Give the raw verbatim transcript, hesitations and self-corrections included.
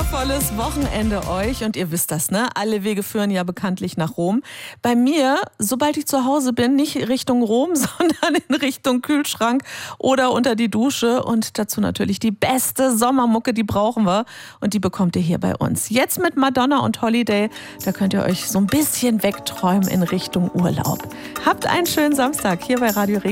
wundervolles Wochenende euch. Und ihr wisst das, ne? Alle Wege führen ja bekanntlich nach Rom. Bei mir, sobald ich zu Hause bin, nicht Richtung Rom, sondern in Richtung Kühlschrank oder unter die Dusche. Und dazu natürlich die beste Sommermucke, die brauchen wir. Und die bekommt ihr hier bei uns. Jetzt mit Madonna und Holiday. Da könnt ihr euch so ein bisschen wegträumen in Richtung Urlaub. Habt einen schönen Samstag hier bei Radio Regen.